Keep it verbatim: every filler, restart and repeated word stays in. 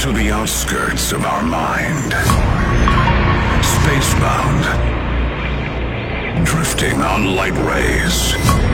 to the outskirts of our mind. Spacebound. Drifting on light rays.